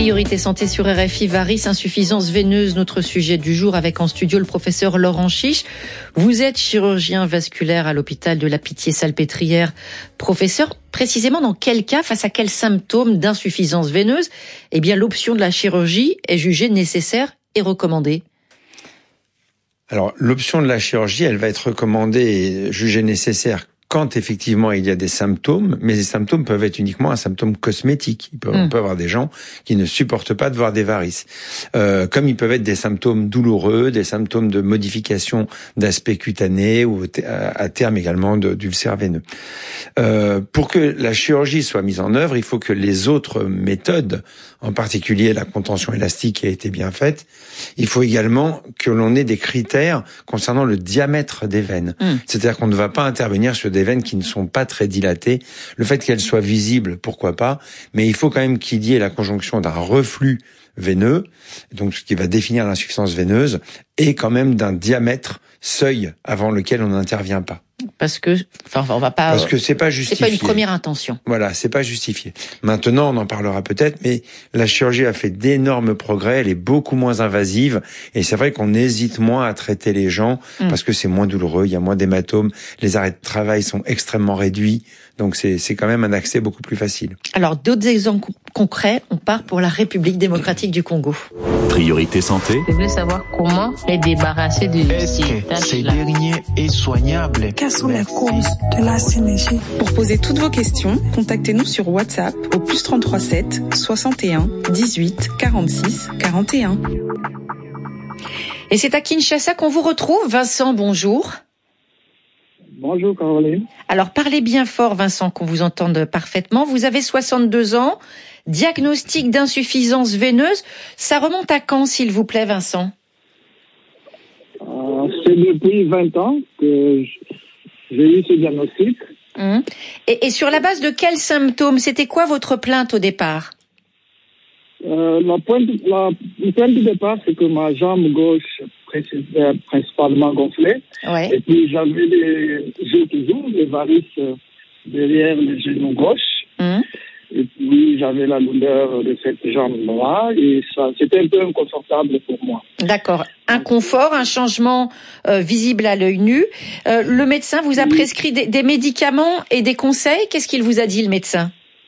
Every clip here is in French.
Priorité santé sur RFI, varices, insuffisance veineuse, notre sujet du jour avec en studio le professeur Laurent Chiche. Vous êtes chirurgien vasculaire à l'hôpital de la Pitié-Salpêtrière. Professeur, précisément dans quel cas, face à quels symptômes d'insuffisance veineuse, eh bien l'option de la chirurgie est jugée nécessaire et recommandée? Alors, l'option de la chirurgie, elle va être recommandée et jugée nécessaire quand effectivement il y a des symptômes, mais les symptômes peuvent être uniquement un symptôme cosmétique. On peut avoir des gens qui ne supportent pas de voir des varices. Comme ils peuvent être des symptômes douloureux, des symptômes de modification d'aspect cutané ou à terme également d'ulcères veineux. Pour que la chirurgie soit mise en œuvre, il faut que les autres méthodes, en particulier la contention élastique, ait été bien faite. Il faut également que l'on ait des critères concernant le diamètre des veines. C'est-à-dire qu'on ne va pas intervenir sur des veines qui ne sont pas très dilatées. Le fait qu'elles soient visibles, pourquoi pas, mais il faut quand même qu'il y ait la conjonction d'un reflux veineux, donc ce qui va définir l'insuffisance veineuse, et quand même d'un diamètre seuil avant lequel on n'intervient pas. Parce que c'est pas justifié. C'est pas une première intention. Voilà, c'est pas justifié. Maintenant, on en parlera peut-être, mais la chirurgie a fait d'énormes progrès, elle est beaucoup moins invasive, et c'est vrai qu'on hésite moins à traiter les gens, parce que c'est moins douloureux, il y a moins d'hématomes, les arrêts de travail sont extrêmement réduits, donc c'est quand même un accès beaucoup plus facile. Alors, d'autres exemples concrets, on part pour la République démocratique du Congo. Priorité santé. Je veux savoir comment les débarrasser de ces derniers est soignable. Quelles sont les causes de la synergie? Pour poser toutes vos questions, contactez-nous sur WhatsApp au +33 7 61 18 46 41. Et c'est à Kinshasa qu'on vous retrouve. Vincent, bonjour. Bonjour Caroline. Alors parlez bien fort Vincent, qu'on vous entende parfaitement. Vous avez 62 ans, diagnostic d'insuffisance veineuse. Ça remonte à quand s'il vous plaît Vincent? C'est depuis 20 ans que j'ai eu ce diagnostic. Et sur la base de quels symptômes? C'était quoi votre plainte au départ? La plainte du départ, c'est que ma jambe gauche principalement gonflée. Ouais. Et puis j'ai toujours des varices derrière le genou gauche. Et puis j'avais la douleur de cette jambe-là et ça, c'était un peu inconfortable pour moi. D'accord. Inconfort, un changement visible à l'œil nu. Le médecin vous a prescrit des médicaments et des conseils. Qu'est-ce qu'il vous a dit le médecin?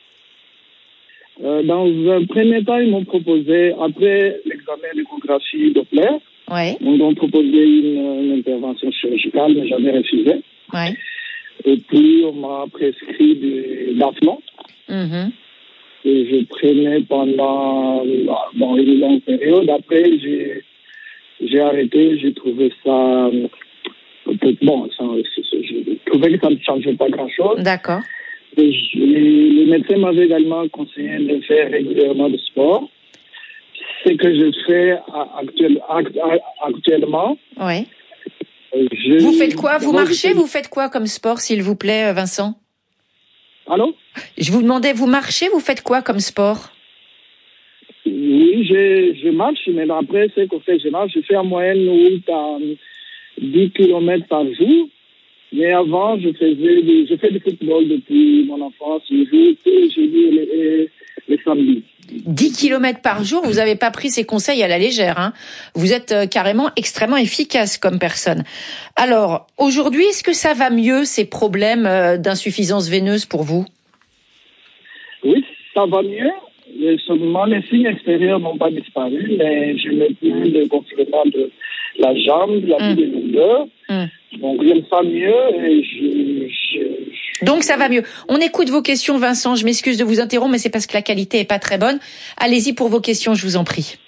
Dans un premier temps, ils m'ont proposé, après l'examen d'échographie Doppler, ils m'ont proposé une intervention chirurgicale, mais j'avais refusé. Ouais. Et puis, on m'a prescrit des Daflon. Et je prenais pendant une longue période. Après, j'ai arrêté, j'ai trouvé ça peut-être bon. Je trouvais que ça ne changeait pas grand-chose. D'accord. Et le médecin m'avait également conseillé de faire régulièrement du sport. Ce que je fais actuellement. Oui. Vous faites quoi? Vous marchez? Vous faites quoi comme sport, s'il vous plaît, Vincent? Allô? Je vous demandais, vous marchez? Vous faites quoi comme sport? Oui, je marche, mais après, c'est qu'en fait, je fais en moyenne 8 à 10 km par jour. Mais avant, je fais du football depuis mon enfance, je joue tous les jeudis et les samedis. 10 km par jour, vous n'avez pas pris ces conseils à la légère, hein. Vous êtes carrément extrêmement efficace comme personne. Alors, aujourd'hui, est-ce que ça va mieux, ces problèmes d'insuffisance veineuse pour vous? Oui, ça va mieux. Seulement, les signes extérieurs n'ont pas disparu, mais je n'ai plus de gonflement de la jambe, la plus de douleur. Donc, je me sens mieux et Donc, ça va mieux. On écoute vos questions, Vincent. Je m'excuse de vous interrompre, mais c'est parce que la qualité est pas très bonne. Allez-y pour vos questions, je vous en prie.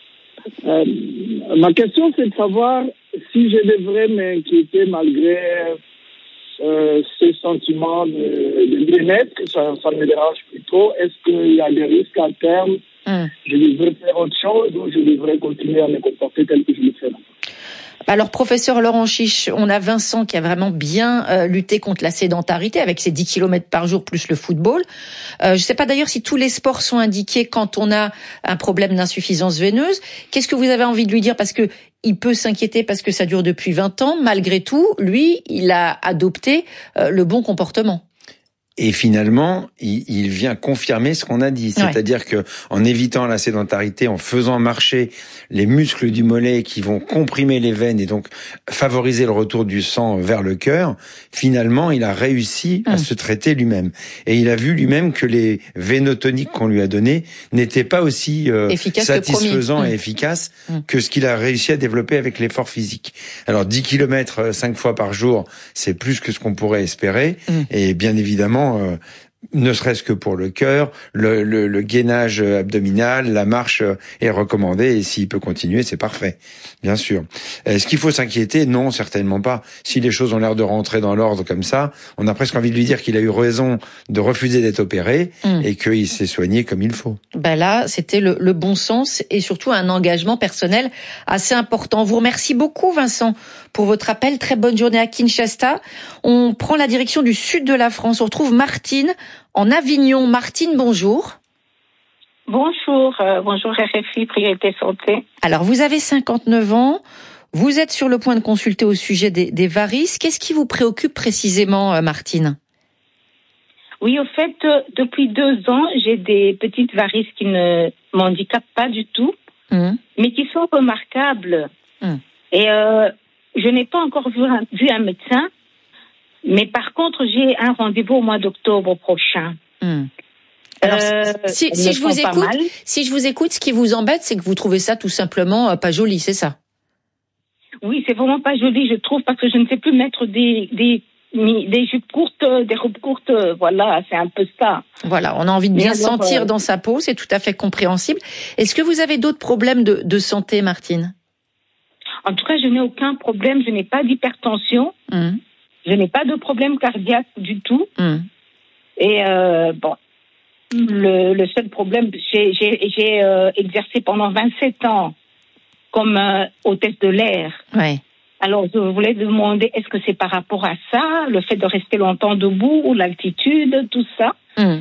Ma question, c'est de savoir si je devrais m'inquiéter malgré ces sentiments de bien-être, que ça ne me dérange plus trop. Est-ce qu'il y a des risques à terme? Je devrais faire autre chose ou je devrais continuer à me comporter tel que je le fais? Alors, professeur Laurent Chiche, on a Vincent qui a vraiment bien lutté contre la sédentarité avec ses 10 km par jour plus le football. Je ne sais pas d'ailleurs si tous les sports sont indiqués quand on a un problème d'insuffisance veineuse. Qu'est-ce que vous avez envie de lui dire? Parce que il peut s'inquiéter parce que ça dure depuis 20 ans. Malgré tout, lui, il a adopté le bon comportement. Et finalement, il vient confirmer ce qu'on a dit. C'est-à-dire que en évitant la sédentarité, en faisant marcher les muscles du mollet qui vont comprimer les veines et donc favoriser le retour du sang vers le cœur, finalement, il a réussi à se traiter lui-même. Et il a vu lui-même que les vénotoniques qu'on lui a donnés n'étaient pas aussi satisfaisants et efficaces que ce qu'il a réussi à développer avec l'effort physique. Alors 10 km 5 fois par jour, c'est plus que ce qu'on pourrait espérer. Et bien évidemment, ne serait-ce que pour le cœur, le gainage abdominal, la marche est recommandée et s'il peut continuer, c'est parfait, bien sûr. Est-ce qu'il faut s'inquiéter ? Non, certainement pas. Si les choses ont l'air de rentrer dans l'ordre comme ça, on a presque envie de lui dire qu'il a eu raison de refuser d'être opéré et qu'il s'est soigné comme il faut. Là, c'était le bon sens et surtout un engagement personnel assez important. Vous remercie beaucoup, Vincent, pour votre appel. Très bonne journée à Kinshasa. On prend la direction du sud de la France. On retrouve Martine en Avignon. Martine, bonjour. Bonjour RFI, Priorité Santé. Alors, vous avez 59 ans, vous êtes sur le point de consulter au sujet des varices. Qu'est-ce qui vous préoccupe précisément, Martine ? Oui, au fait, depuis 2 ans, j'ai des petites varices qui ne m'handicapent pas du tout, mais qui sont remarquables. Et je n'ai pas encore vu un médecin, mais par contre, j'ai un rendez-vous au mois d'octobre prochain. Alors, si je vous écoute, ce qui vous embête, c'est que vous trouvez ça tout simplement pas joli, c'est ça ? Oui, c'est vraiment pas joli, je trouve, parce que je ne sais plus mettre des jupes courtes, des robes courtes, voilà, c'est un peu ça. Voilà, on a envie de bien sentir dans sa peau, c'est tout à fait compréhensible. Est-ce que vous avez d'autres problèmes de santé, Martine ? En tout cas, je n'ai aucun problème, je n'ai pas d'hypertension, je n'ai pas de problème cardiaque du tout. Et le seul problème, j'ai exercé pendant 27 ans comme hôtesse de l'air. Ouais. Alors, je voulais demander, est-ce que c'est par rapport à ça, le fait de rester longtemps debout, ou l'altitude, tout ça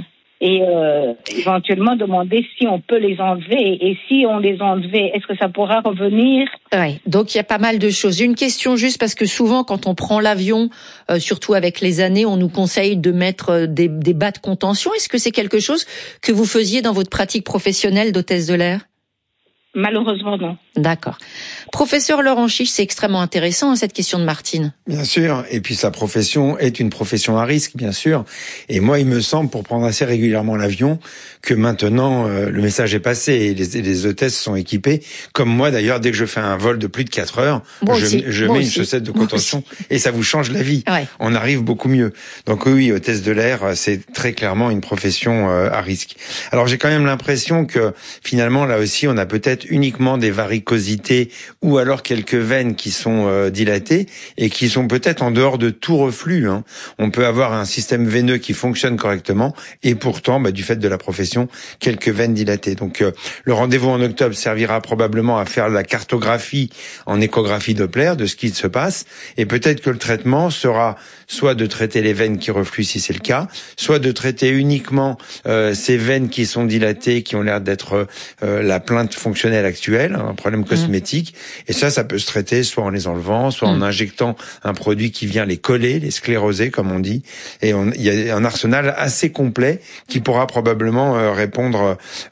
et éventuellement demander si on peut les enlever. Et si on les enlevait, est-ce que ça pourra revenir ? Oui, donc il y a pas mal de choses. Une question juste parce que souvent, quand on prend l'avion, surtout avec les années, on nous conseille de mettre des bas de contention. Est-ce que c'est quelque chose que vous faisiez dans votre pratique professionnelle d'hôtesse de l'air ? Malheureusement, non. D'accord. Professeur Laurent Chiche, c'est extrêmement intéressant, cette question de Martine. Bien sûr. Et puis sa profession est une profession à risque, bien sûr. Et moi, il me semble, pour prendre assez régulièrement l'avion, que maintenant, le message est passé et les hôtesses sont équipées. Comme moi, d'ailleurs, dès que je fais un vol de plus de 4 heures, je mets une chaussette de contention et ça vous change la vie. Ouais. On arrive beaucoup mieux. Donc oui, hôtesse de l'air, c'est très clairement une profession à risque. Alors j'ai quand même l'impression que finalement, là aussi, on a peut-être uniquement des varicosités ou alors quelques veines qui sont dilatées et qui sont peut-être en dehors de tout reflux. On peut avoir un système veineux qui fonctionne correctement et pourtant, du fait de la profession, quelques veines dilatées. Donc le rendez-vous en octobre servira probablement à faire la cartographie en échographie Doppler de ce qui se passe et peut-être que le traitement sera soit de traiter les veines qui refluent si c'est le cas, soit de traiter uniquement ces veines qui sont dilatées, qui ont l'air d'être la plainte fonctionnelle actuelle, un problème cosmétique. Et ça peut se traiter soit en les enlevant, soit en injectant un produit qui vient les coller, les scléroser, comme on dit. Et il y a un arsenal assez complet qui pourra probablement répondre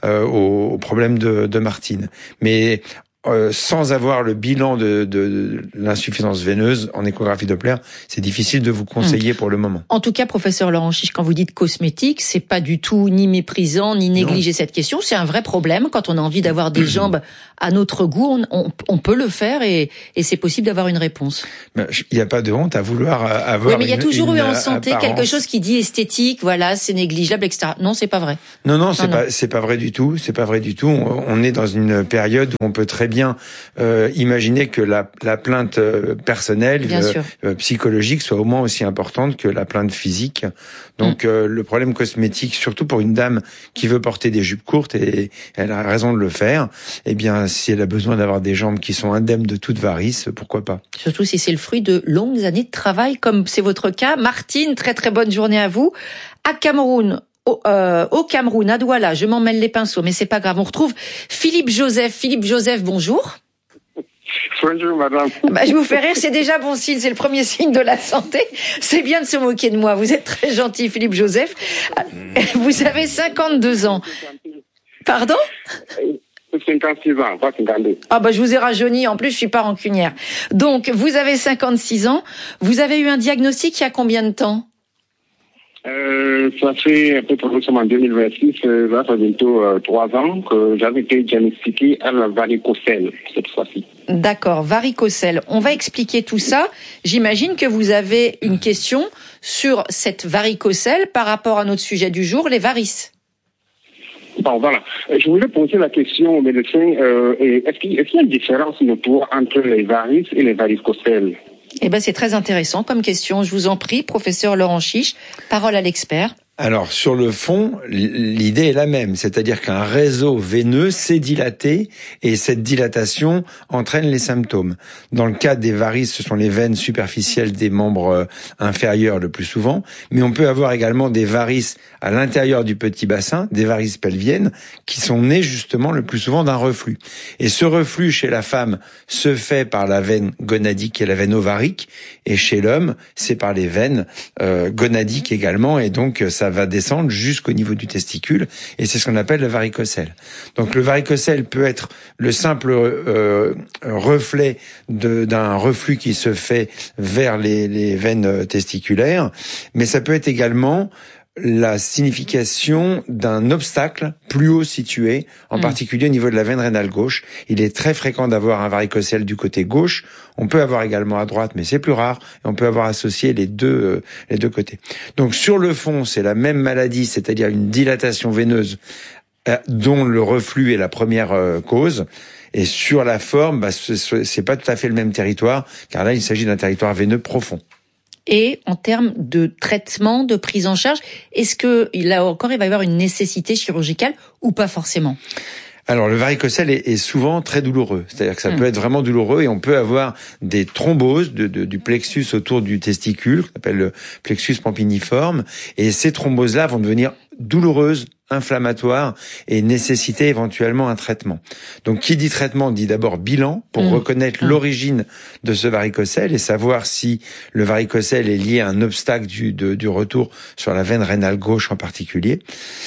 aux problèmes de Martine. Mais sans avoir le bilan de l'insuffisance veineuse en échographie Doppler, c'est difficile de vous conseiller pour le moment. En tout cas, professeur Laurent Chiche, quand vous dites cosmétique, c'est pas du tout ni méprisant, ni négliger cette question. C'est un vrai problème. Quand on a envie d'avoir des jambes à notre goût, on peut le faire et c'est possible d'avoir une réponse. Il n'y a pas de honte à vouloir avoir. Oui, mais il y a toujours eu en santé quelque chose qui dit esthétique, voilà, c'est négligeable, etc. Non, c'est pas vrai. Non, c'est pas vrai du tout. C'est pas vrai du tout. On est dans une période où on peut très bien imaginer que la plainte personnelle, psychologique, soit au moins aussi importante que la plainte physique. Donc le problème cosmétique, surtout pour une dame qui veut porter des jupes courtes, et elle a raison de le faire, eh bien si elle a besoin d'avoir des jambes qui sont indemnes de toute varice, pourquoi pas. Surtout si c'est le fruit de longues années de travail, comme c'est votre cas. Martine, très très bonne journée à vous. À Cameroun, au Cameroun, à Douala, je m'en mêle les pinceaux, mais c'est pas grave. On retrouve Philippe Joseph. Philippe Joseph, bonjour. Bonjour, madame. Je vous fais rire, c'est déjà bon signe, c'est le premier signe de la santé. C'est bien de se moquer de moi. Vous êtes très gentil, Philippe Joseph. Vous avez 52 ans. Pardon? 56 ans, pas 52. Je vous ai rajeuni. En plus, je suis pas rancunière. Donc, vous avez 56 ans. Vous avez eu un diagnostic il y a combien de temps? Ça fait un peu en 2026, ça fait bientôt 3 ans que j'avais été diagnostiqué à la varicocèle cette fois-ci. D'accord, varicocèle. On va expliquer tout ça. J'imagine que vous avez une question sur cette varicocèle par rapport à notre sujet du jour, les varices. Bon, voilà. Je voulais poser la question au médecin, est-ce qu'il y a une différence notoire entre les varices et les varicocèles? C'est très intéressant comme question. Je vous en prie, professeur Laurent Chiche, parole à l'expert. Alors, sur le fond, l'idée est la même, c'est-à-dire qu'un réseau veineux s'est dilaté et cette dilatation entraîne les symptômes. Dans le cas des varices, ce sont les veines superficielles des membres inférieurs le plus souvent, mais on peut avoir également des varices à l'intérieur du petit bassin, des varices pelviennes, qui sont nées justement le plus souvent d'un reflux. Et ce reflux chez la femme se fait par la veine gonadique et la veine ovarique, et chez l'homme, c'est par les veines gonadiques également, et donc ça va descendre jusqu'au niveau du testicule, et c'est ce qu'on appelle le varicocèle. Donc le varicocèle peut être le simple reflet d'un reflux qui se fait vers les veines testiculaires, mais ça peut être également la signification d'un obstacle plus haut situé, en particulier au niveau de la veine rénale gauche. Il est très fréquent d'avoir un varicocèle du côté gauche. On peut avoir également à droite, mais c'est plus rare. Et on peut avoir associé les deux côtés. Donc sur le fond, c'est la même maladie, c'est-à-dire une dilatation veineuse dont le reflux est la première cause. Et sur la forme, c'est pas tout à fait le même territoire, car là, il s'agit d'un territoire veineux profond. Et en termes de traitement, de prise en charge, est-ce que là encore il va y avoir une nécessité chirurgicale ou pas forcément? Alors le varicocèle est souvent très douloureux, c'est-à-dire que ça peut être vraiment douloureux et on peut avoir des thromboses du plexus autour du testicule, qu'on appelle le plexus pampiniforme, et ces thromboses-là vont devenir douloureuses, inflammatoires et nécessiter éventuellement un traitement. Donc qui dit traitement dit d'abord bilan pour reconnaître l'origine de ce varicocèle et savoir si le varicocèle est lié à un obstacle du retour sur la veine rénale gauche en particulier.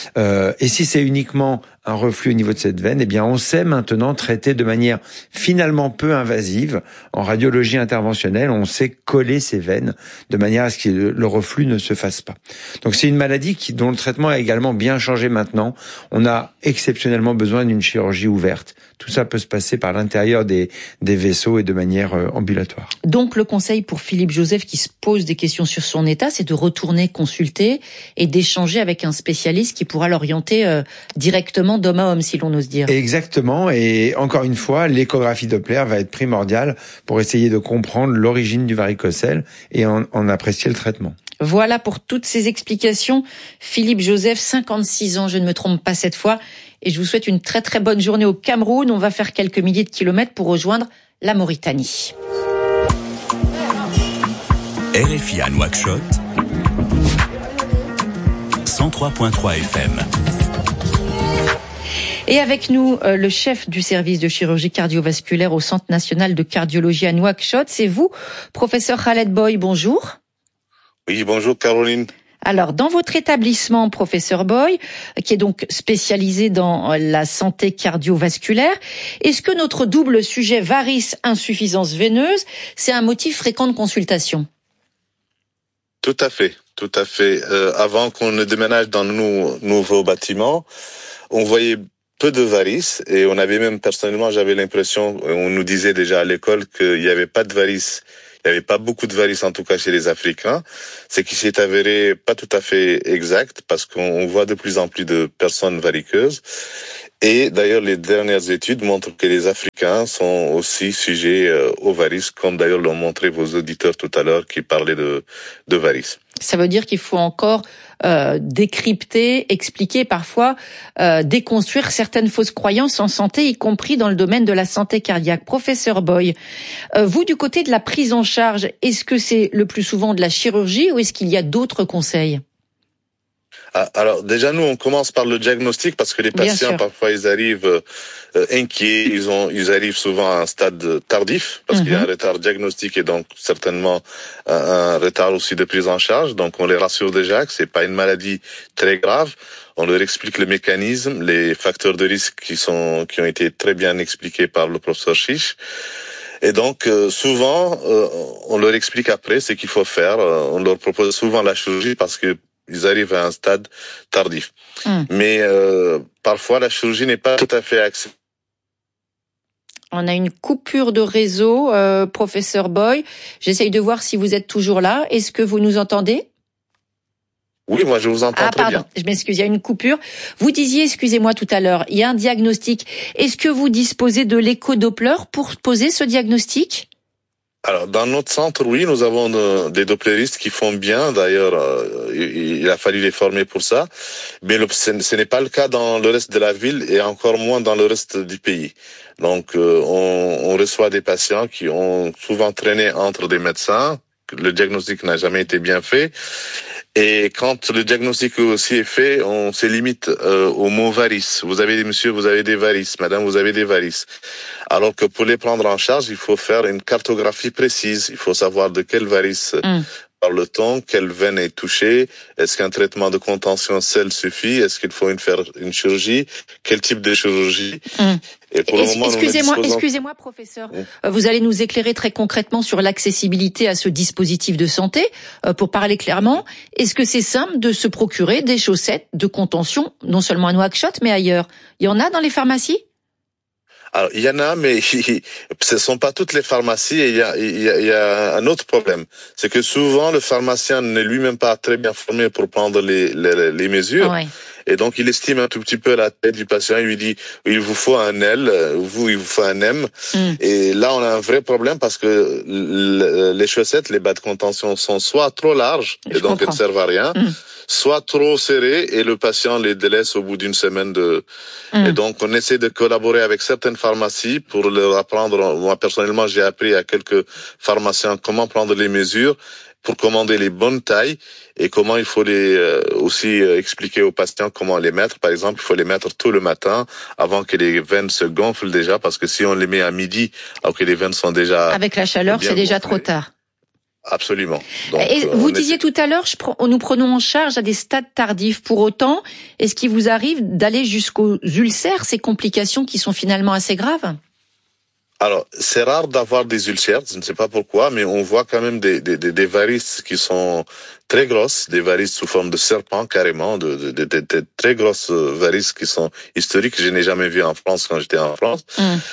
Et si c'est uniquement un reflux au niveau de cette veine, on sait maintenant traiter de manière finalement peu invasive. En radiologie interventionnelle, on sait coller ces veines de manière à ce que le reflux ne se fasse pas. Donc c'est une maladie dont le traitement a également bien changé maintenant. On a exceptionnellement besoin d'une chirurgie ouverte. Tout ça peut se passer par l'intérieur des vaisseaux et de manière ambulatoire. Donc le conseil pour Philippe Joseph qui se pose des questions sur son état, c'est de retourner consulter et d'échanger avec un spécialiste qui pourra l'orienter directement d'homme à homme, si l'on ose dire. Exactement. Et encore une fois, l'échographie Doppler va être primordiale pour essayer de comprendre l'origine du varicocèle et en apprécier le traitement. Voilà pour toutes ces explications. Philippe Joseph, 56 ans, je ne me trompe pas cette fois. Et je vous souhaite une très très bonne journée au Cameroun. On va faire quelques milliers de kilomètres pour rejoindre la Mauritanie. RFI à Nouakchott, 103.3 FM. Et avec nous, le chef du service de chirurgie cardiovasculaire au Centre national de cardiologie à Nouakchott, c'est vous, professeur Khaled Boy. Bonjour. Oui, bonjour Caroline. Alors, dans votre établissement, professeur Boy, qui est donc spécialisé dans la santé cardiovasculaire, est-ce que notre double sujet varices, insuffisance veineuse, c'est un motif fréquent de consultation? Tout à fait, tout à fait. Avant qu'on ne déménage dans nos nouveaux bâtiments, on voyait peu de varices et on avait même, personnellement, j'avais l'impression, on nous disait déjà à l'école qu'il n'y avait pas de varices. Il n'y avait pas beaucoup de varices, en tout cas chez les Africains, ce qui s'est avéré pas tout à fait exact parce qu'on voit de plus en plus de personnes variqueuses. Et d'ailleurs, les dernières études montrent que les Africains sont aussi sujets aux varices, comme d'ailleurs l'ont montré vos auditeurs tout à l'heure qui parlaient de varices. Ça veut dire qu'il faut encore décrypter, expliquer, parfois déconstruire certaines fausses croyances en santé, y compris dans le domaine de la santé cardiaque. Professeur Boy, vous, du côté de la prise en charge, est-ce que c'est le plus souvent de la chirurgie ou est-ce qu'il y a d'autres conseils ? Alors déjà nous on commence par le diagnostic parce que les patients parfois ils arrivent inquiets, ils arrivent souvent à un stade tardif parce qu'il y a un retard diagnostique et donc certainement un retard aussi de prise en charge. Donc on les rassure déjà que c'est pas une maladie très grave. On leur explique le mécanisme, les facteurs de risque qui ont été très bien expliqués par le professeur Chiche. Et donc souvent on leur explique après ce qu'il faut faire. On leur propose souvent la chirurgie parce que ils arrivent à un stade tardif. Mais parfois, la chirurgie n'est pas tout à fait accessible. On a une coupure de réseau, professeur Boy. J'essaye de voir si vous êtes toujours là. Est-ce que vous nous entendez ? Oui, moi je vous entends très bien. Je m'excuse, il y a une coupure. Vous disiez, excusez-moi tout à l'heure, il y a un diagnostic. Est-ce que vous disposez de l'écho-doppler pour poser ce diagnostic ? Alors, dans notre centre, oui, nous avons des doppléristes qui font bien. D'ailleurs, il a fallu les former pour ça. Mais ce n'est pas le cas dans le reste de la ville et encore moins dans le reste du pays. Donc, on reçoit des patients qui ont souvent traîné entre des médecins. Le diagnostic n'a jamais été bien fait. Et quand le diagnostic aussi est fait, on se limite au mot varices. Vous avez des varices. Madame, vous avez des varices. Alors que pour les prendre en charge, il faut faire une cartographie précise. Il faut savoir de quelle varice parle-t-on, quelle veine est touchée, est-ce qu'un traitement de contention sel suffit, est-ce qu'il faut faire une chirurgie, quel type de chirurgie. Et pour le moment, excusez-moi, professeur. Vous allez nous éclairer très concrètement sur l'accessibilité à ce dispositif de santé. Pour parler clairement, est-ce que c'est simple de se procurer des chaussettes de contention, non seulement à Nouakchott, mais ailleurs ? Il y en a dans les pharmacies ? Alors, il y en a, mais ce sont pas toutes les pharmacies et il y a un autre problème. C'est que souvent, le pharmacien n'est lui-même pas très bien formé pour prendre les mesures. Ouais. Et donc, il estime un tout petit peu la tête du patient. Il lui dit, il vous faut un L, il vous faut un M. Et là, on a un vrai problème parce que les chaussettes, les bas de contention sont soit trop larges et donc elles ne servent à rien, soit trop serrées et le patient les délaisse au bout d'une semaine Et donc, on essaie de collaborer avec certaines pharmacies pour leur apprendre. Moi, personnellement, j'ai appris à quelques pharmaciens comment prendre les mesures pour commander les bonnes tailles et comment il faut aussi expliquer aux patients comment les mettre. Par exemple, il faut les mettre tôt le matin avant que les veines se gonflent déjà, parce que si on les met à midi, alors que les veines sont déjà... Avec la chaleur, c'est déjà trop tard. Absolument. Donc, et vous disiez tout à l'heure, nous prenons en charge à des stades tardifs. Pour autant, est-ce qu'il vous arrive d'aller jusqu'aux ulcères, ces complications qui sont finalement assez graves ? Alors, c'est rare d'avoir des ulcères, je ne sais pas pourquoi, mais on voit quand même des varices qui sont très grosses, des varices sous forme de serpent carrément, de très grosses varices qui sont historiques. Je n'ai jamais vu en France quand j'étais en France.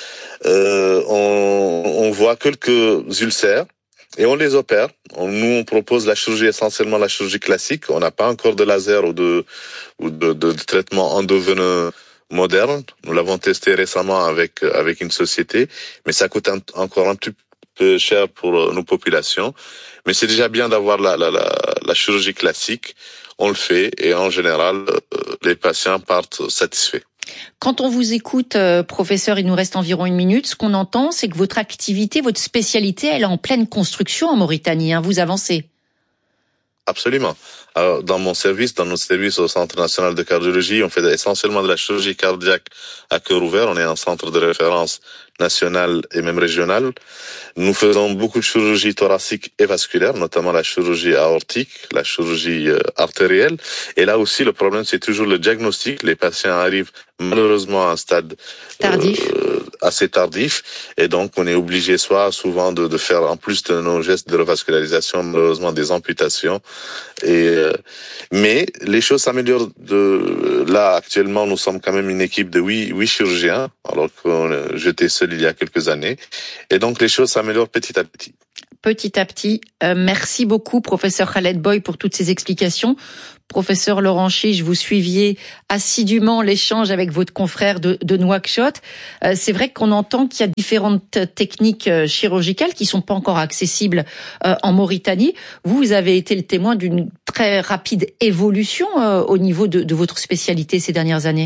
On voit quelques ulcères et on les opère. Nous, on propose la chirurgie, essentiellement la chirurgie classique. On n'a pas encore de laser ou de traitement endoveineux moderne. Nous l'avons testé récemment avec une société, mais ça coûte encore un petit peu cher pour nos populations. Mais c'est déjà bien d'avoir la chirurgie classique. On le fait et en général, les patients partent satisfaits. Quand on vous écoute, professeur, il nous reste environ 1 minute. Ce qu'on entend, c'est que votre activité, votre spécialité, elle est en pleine construction en Mauritanie. Vous avancez. Absolument. Alors, dans notre service au Centre national de cardiologie, on fait essentiellement de la chirurgie cardiaque à cœur ouvert. On est un centre de référence national et même régional. Nous faisons beaucoup de chirurgie thoracique et vasculaire, notamment la chirurgie aortique, la chirurgie artérielle. Et là aussi, le problème, c'est toujours le diagnostic. Les patients arrivent malheureusement à un stade assez tardif. Et donc, on est obligé souvent de faire, en plus de nos gestes de revascularisation, malheureusement des amputations. Mais les choses s'améliorent. Là, actuellement, nous sommes quand même une équipe de 8 chirurgiens, alors que j'étais seul il y a quelques années. Et donc, les choses s'améliorent petit à petit. Petit à petit. Merci beaucoup, professeur Khaled Boy, pour toutes ces explications. Professeur Laurent Chiche, vous suiviez assidûment l'échange avec votre confrère de Nouakchott. C'est vrai qu'on entend qu'il y a différentes techniques chirurgicales qui sont pas encore accessibles en Mauritanie. Vous avez été le témoin d'une très rapide évolution au niveau de votre spécialité ces dernières années.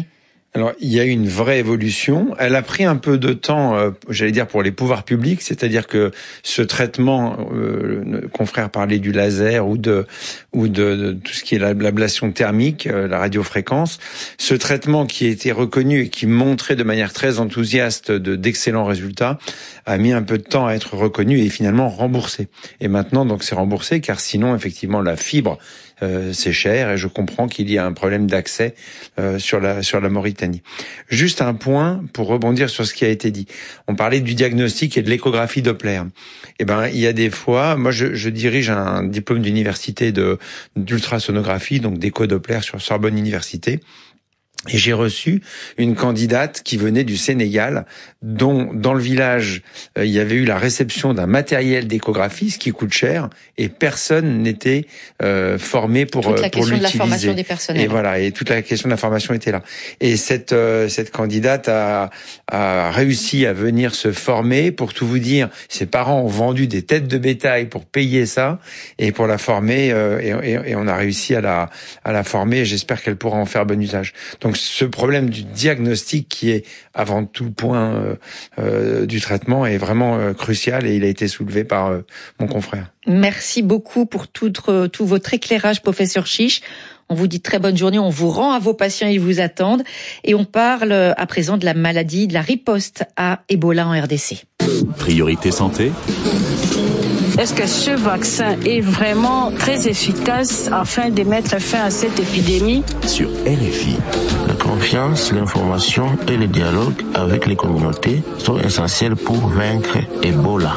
Alors, il y a eu une vraie évolution. Elle a pris un peu de temps, j'allais dire, pour les pouvoirs publics, c'est-à-dire que ce traitement, confrère parlait du laser ou de tout ce qui est l'ablation thermique, la radiofréquence, ce traitement qui a été reconnu et qui montrait de manière très enthousiaste d'excellents résultats, a mis un peu de temps à être reconnu et finalement remboursé. Et maintenant, donc, c'est remboursé, car sinon, effectivement, la fibre, c'est cher, et je comprends qu'il y a un problème d'accès sur la Mauritanie. Juste un point pour rebondir sur ce qui a été dit. On parlait du diagnostic et de l'échographie Doppler. Eh ben, il y a des fois, moi je dirige un diplôme d'université d'ultrasonographie, donc d'écho Doppler sur Sorbonne Université. Et j'ai reçu une candidate qui venait du Sénégal, dont dans le village il y avait eu la réception d'un matériel d'échographie, ce qui coûte cher, et personne n'était formé pour l'utiliser. Toute la question de la formation des personnels. Et voilà, et toute la question de la formation était là. Et cette candidate a réussi à venir se former. Pour tout vous dire, ses parents ont vendu des têtes de bétail pour payer ça et pour la former, et on a réussi à la former. Et j'espère qu'elle pourra en faire bon usage. Donc ce problème du diagnostic, qui est avant tout le point du traitement, est vraiment crucial, et il a été soulevé par mon confrère. Merci beaucoup pour tout votre éclairage, professeur Chiche. On vous dit très bonne journée, on vous rend à vos patients, ils vous attendent. Et on parle à présent de la maladie, de la riposte à Ebola en RDC. Priorité santé. Est-ce que ce vaccin est vraiment très efficace afin de mettre fin à cette épidémie? Sur RFI. La confiance, l'information et le dialogue avec les communautés sont essentiels pour vaincre Ebola.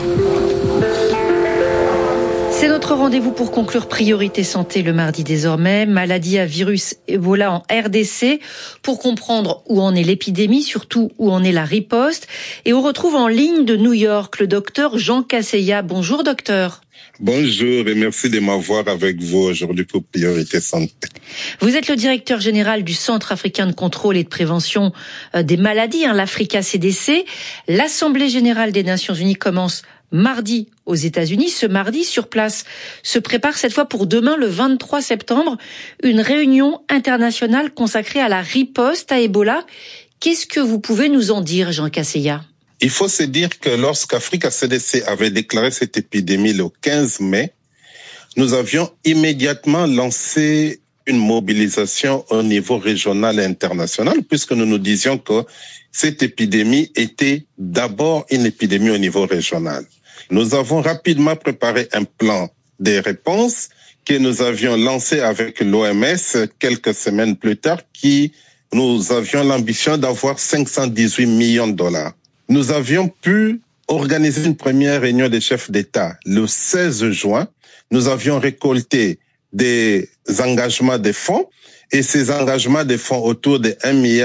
C'est notre rendez-vous pour conclure Priorité Santé le mardi désormais. Maladie à virus Ebola en RDC, pour comprendre où en est l'épidémie, surtout où en est la riposte. Et on retrouve en ligne de New York le docteur Jean Casseya. Bonjour docteur. Bonjour et merci de m'avoir avec vous aujourd'hui pour Priorité Santé. Vous êtes le directeur général du Centre africain de contrôle et de prévention des maladies, l'Africa CDC. L'Assemblée générale des Nations unies commence mardi aux États-Unis. Ce mardi, sur place, se prépare cette fois pour demain, le 23 septembre, une réunion internationale consacrée à la riposte à Ebola. Qu'est-ce que vous pouvez nous en dire, Jean Casseya ? Il faut se dire que lorsqu'Africa CDC avait déclaré cette épidémie le 15 mai, nous avions immédiatement lancé une mobilisation au niveau régional et international, puisque nous nous disions que cette épidémie était d'abord une épidémie au niveau régional. Nous avons rapidement préparé un plan de réponse que nous avions lancé avec l'OMS quelques semaines plus tard, qui nous avions l'ambition d'avoir 518 millions de dollars. Nous avions pu organiser une première réunion des chefs d'État le 16 juin. Nous avions récolté des engagements de fonds, et ces engagements de fonds autour de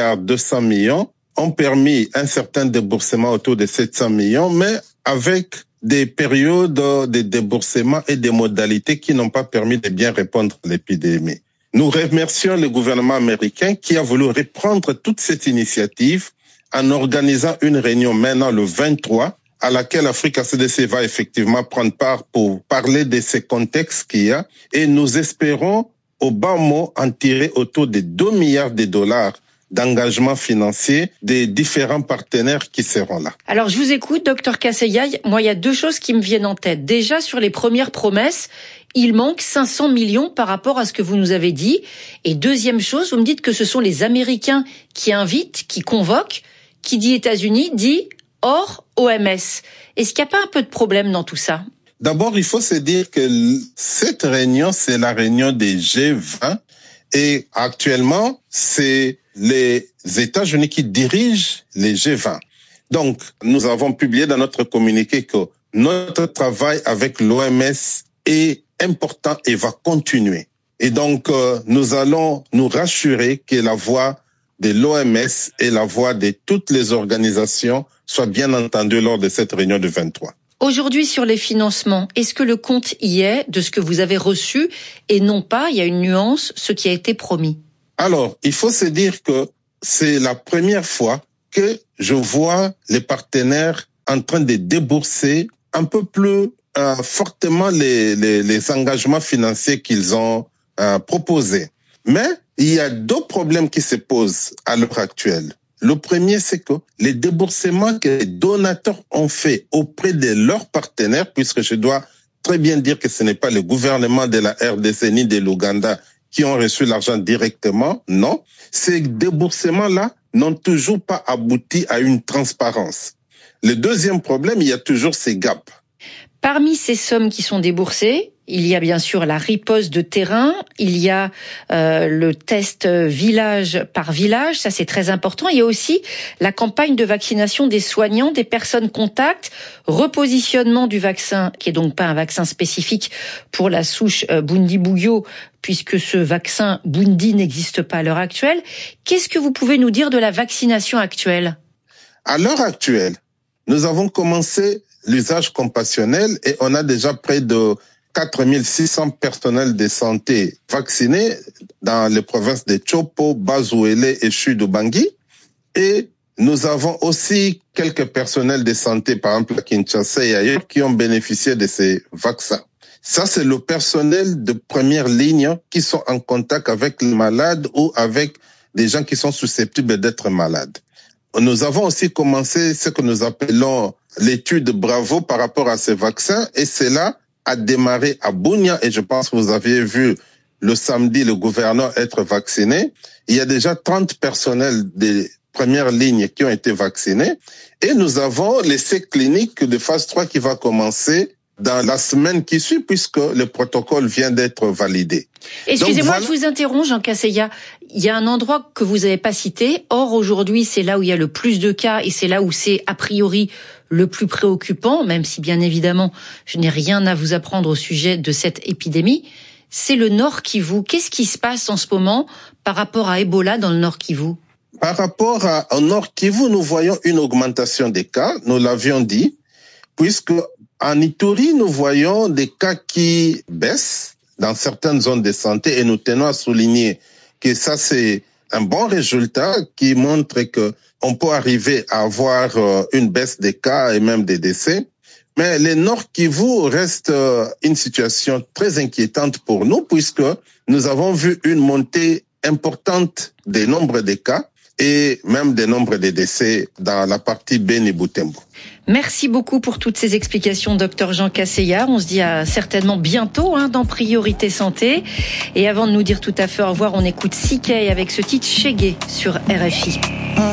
1,2 milliard ont permis un certain déboursement autour de 700 millions, mais avec des périodes de déboursement et des modalités qui n'ont pas permis de bien répondre à l'épidémie. Nous remercions le gouvernement américain qui a voulu reprendre toute cette initiative en organisant une réunion maintenant le 23, à laquelle Africa CDC va effectivement prendre part pour parler de ces contextes qu'il y a, et nous espérons au bas mot en tirer autour de 2 milliards de dollars d'engagement financier des différents partenaires qui seront là. Alors je vous écoute, docteur Casseya. Moi, il y a deux choses qui me viennent en tête. Déjà, sur les premières promesses, il manque 500 millions par rapport à ce que vous nous avez dit. Et deuxième chose, vous me dites que ce sont les Américains qui invitent, qui convoquent. Qui dit États-Unis dit hors OMS. Est-ce qu'il n'y a pas un peu de problème dans tout ça ? D'abord, il faut se dire que cette réunion, c'est la réunion des G20. Et actuellement, c'est les États-Unis qui dirigent les G20. Donc, nous avons publié dans notre communiqué que notre travail avec l'OMS est important et va continuer. Et donc, nous allons nous rassurer que la voix de l'OMS et la voix de toutes les organisations soit bien entendue lors de cette réunion de 23. Aujourd'hui, sur les financements, est-ce que le compte y est de ce que vous avez reçu et non pas, il y a une nuance, ce qui a été promis? Alors, il faut se dire que c'est la première fois que je vois les partenaires en train de débourser un peu plus fortement les engagements financiers qu'ils ont proposés. Mais il y a 2 problèmes qui se posent à l'heure actuelle. Le premier, c'est que les déboursements que les donateurs ont faits auprès de leurs partenaires, puisque je dois très bien dire que ce n'est pas le gouvernement de la RDC ni de l'Ouganda qui ont reçu l'argent directement, non. Ces déboursements-là n'ont toujours pas abouti à une transparence. Le deuxième problème, il y a toujours ces gaps. Parmi ces sommes qui sont déboursées, il y a bien sûr la riposte de terrain, il y a le test village par village, ça c'est très important. Il y a aussi la campagne de vaccination des soignants, des personnes contacts, repositionnement du vaccin, qui est donc pas un vaccin spécifique pour la souche Bundibugyo, puisque ce vaccin Bundi n'existe pas à l'heure actuelle. Qu'est-ce que vous pouvez nous dire de la vaccination actuelle ? À l'heure actuelle, nous avons commencé l'usage compassionnel et on a déjà près de 4600 personnels de santé vaccinés dans les provinces de Chopo, Bazouele et Chudou-Bangui. Et nous avons aussi quelques personnels de santé, par exemple à Kinshasa et ailleurs, qui ont bénéficié de ces vaccins. Ça, c'est le personnel de première ligne qui sont en contact avec les malades ou avec des gens qui sont susceptibles d'être malades. Nous avons aussi commencé ce que nous appelons l'étude Bravo par rapport à ces vaccins et cela a démarré à Bunia et je pense que vous aviez vu le samedi le gouverneur être vacciné. Il y a déjà 30 personnels des premières lignes qui ont été vaccinés et nous avons l'essai clinique de phase 3 qui va commencer dans la semaine qui suit puisque le protocole vient d'être validé. Excusez-moi, voilà. Je vous interromps, Jean Kaseya. Il y a un endroit que vous n'avez pas cité. Or, aujourd'hui, c'est là où il y a le plus de cas et c'est là où c'est a priori le plus préoccupant, même si bien évidemment, je n'ai rien à vous apprendre au sujet de cette épidémie. C'est le Nord Kivu. Qu'est-ce qui se passe en ce moment par rapport à Ebola dans le Nord Kivu ? Par rapport au Nord Kivu, nous voyons une augmentation des cas, nous l'avions dit, puisque en Ituri, nous voyons des cas qui baissent dans certaines zones de santé et nous tenons à souligner que ça, c'est un bon résultat qui montre que on peut arriver à avoir une baisse des cas et même des décès. Mais le Nord Kivu reste une situation très inquiétante pour nous puisque nous avons vu une montée importante des nombres de cas et même des nombres de décès dans la partie Beni-Butembo. Merci beaucoup pour toutes ces explications, Dr Jean Kaseya. On se dit à certainement bientôt dans Priorité Santé. Et avant de nous dire tout à fait au revoir, on écoute CK avec ce titre Chégué sur RFI.